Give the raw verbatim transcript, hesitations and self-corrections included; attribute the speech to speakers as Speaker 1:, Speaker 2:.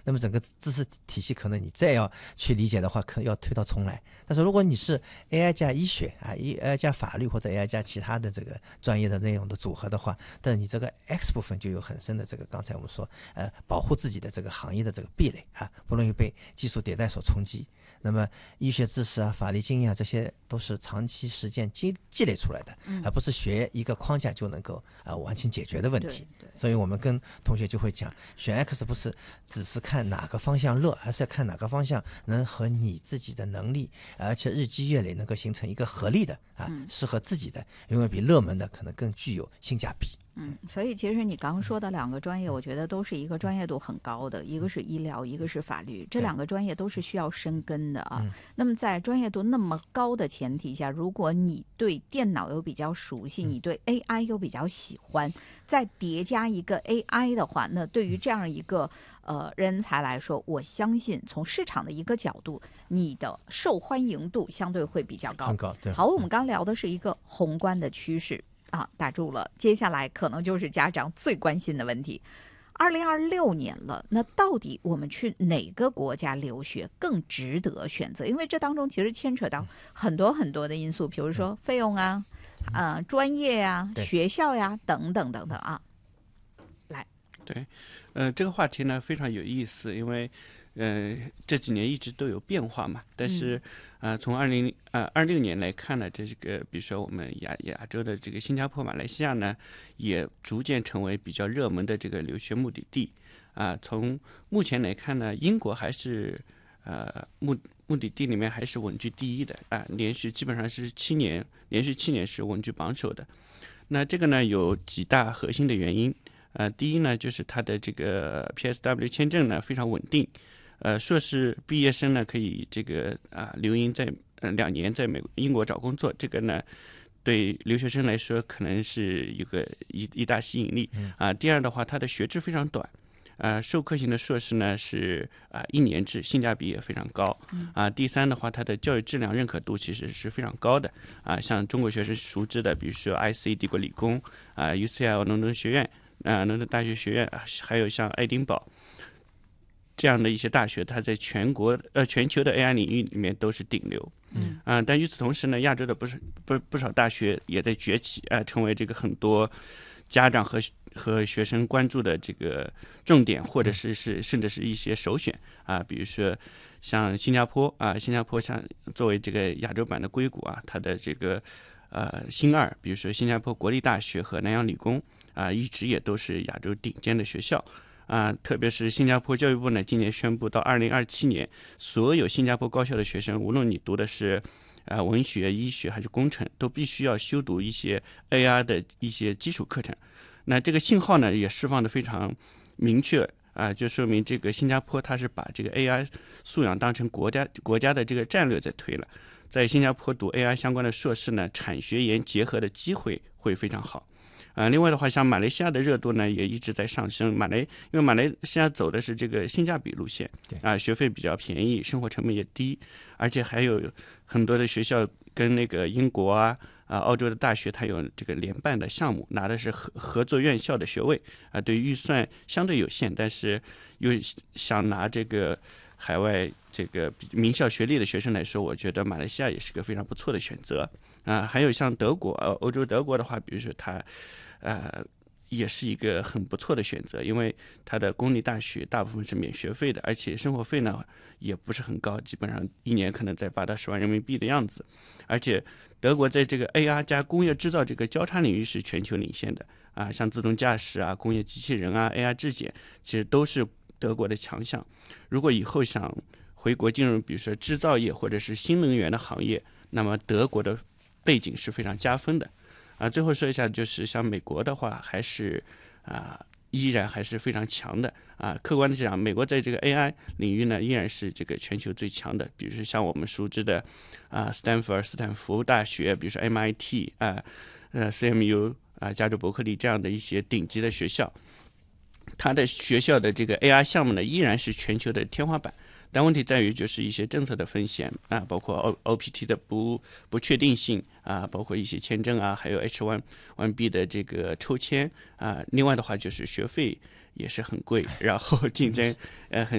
Speaker 1: 那么整个知识体系可能你再要去理解的话，可能要推到重来。但是如果你是 A I 加医学啊 ，A I 加法律或者 A I 加其他的这个专业的内容的组合的话，但你这个 X 部分就有很深的这个刚才我们说呃保护自己的这个行业的这个壁垒啊，不容易被技术迭代所冲击。那么医学知识啊、法律经验啊，这些都是长期实践积积累出来的，
Speaker 2: 嗯、
Speaker 1: 而不是学一个框架就能够啊、呃、完全解决的问题。
Speaker 2: 对对，
Speaker 1: 所以我们跟同学就会讲，选 X 不是只是看哪个方向热，而是要看哪个方向能和你自己的能力，而且日积月累能够形成一个合力的啊，
Speaker 2: 嗯、
Speaker 1: 适合自己的，因为比热门的可能更具有性价比。
Speaker 2: 嗯，所以其实你刚刚说的两个专业，我觉得都是一个专业度很高的，一个是医疗，一个是法律，这两个专业都是需要深耕的啊。那么在专业度那么高的前提下，如果你对电脑又比较熟悉，你对 A I 又比较喜欢，再叠加一个 A I 的话，那对于这样一个呃人才来说，我相信从市场的一个角度，你的受欢迎度相对会比较高。
Speaker 1: 很高，对。
Speaker 2: 好，我们刚聊的是一个宏观的趋势。啊，打住了。接下来可能就是家长最关心的问题。二零二六年了，那到底我们去哪个国家留学更值得选择？因为这当中其实牵扯到很多很多的因素，比如说费用啊、呃、专业呀、啊、学校呀等等等等啊。来，
Speaker 3: 对，呃，这个话题呢非常有意思，因为呃这几年一直都有变化嘛，但是。嗯呃，从二零呃二六年来看呢，这个比如说我们亚亚洲的这个新加坡、马来西亚呢，也逐渐成为比较热门的这个留学目的地。啊、呃，从目前来看呢，英国还是呃目目的地里面还是稳居第一的啊、呃，连续基本上是七年，连续七年是稳居榜首的。那这个呢有几大核心的原因。呃，第一呢就是它的这个 P S W 签证呢非常稳定。呃，硕士毕业生呢，可以这个啊留英在呃两年在美英国找工作，这个呢对留学生来说可能是一个一一大吸引力啊。第二的话，它的学制非常短，啊，授课型的硕士呢是啊一年制，性价比也非常高啊。第三的话，它的教育质量认可度其实是非常高的啊。像中国学生熟知的，比如说 I C 帝国理工啊、U C L 伦敦学院啊、伦敦大学学院，还有像爱丁堡。这样的一些大学，它在全国呃全球的 A I 领域里面都是顶流，嗯啊、呃，但与此同时呢，亚洲的不是不不少大学也在崛起啊、呃，成为这个很多家长和和学生关注的这个重点，或者是是甚至是一些首选啊、呃，比如说像新加坡啊、呃，新加坡像作为这个亚洲版的硅谷啊，它的这个呃新二，比如说新加坡国立大学和南洋理工啊、呃，一直也都是亚洲顶尖的学校。啊，特别是新加坡教育部呢，今年宣布到二零二七年，所有新加坡高校的学生，无论你读的是啊文学、医学还是工程，都必须要修读一些 A I 的一些基础课程。那这个信号呢，也释放的非常明确啊，就说明这个新加坡它是把这个 A I 素养当成国家国家的这个战略在推了。在新加坡读 A I 相关的硕士呢，产学研结合的机会会非常好。啊、呃，另外的话，像马来西亚的热度呢，也一直在上升。马来因为马来西亚走的是这个性价比路线，啊、呃，学费比较便宜，生活成本也低，而且还有很多的学校跟那个英国啊、啊、呃、澳洲的大学，它有这个联办的项目，拿的是合合作院校的学位，啊、呃，对预算相对有限，但是又想拿这个海外这个名校学历的学生来说，我觉得马来西亚也是个非常不错的选择。啊、呃，还有像德国，呃，欧洲德国的话，比如说它。呃，也是一个很不错的选择，因为它的公立大学大部分是免学费的，而且生活费呢也不是很高，基本上一年可能在八到十万人民币的样子。而且德国在这个 A R 加工业制造这个交叉领域是全球领先的啊，像自动驾驶啊、工业机器人啊、A I 质检，其实都是德国的强项。如果以后想回国进入，比如说制造业或者是新能源的行业，那么德国的背景是非常加分的。啊，最后说一下，就是像美国的话，还是啊、呃，依然还是非常强的啊。客观的讲，美国在这个 A I 领域呢，依然是这个全球最强的。比如说像我们熟知的啊，斯坦福尔、斯坦福大学，比如说 M I T 啊，呃 C M U 啊，加州伯克利这样的一些顶级的学校，它的学校的这个 A I 项目呢，依然是全球的天花板。但问题在于，就是一些政策的风险啊，包括 O O P T 的不不确定性啊，包括一些签证啊，还有 H 一 B 的这个抽签啊。另外的话，就是学费也是很贵，然后竞争呃很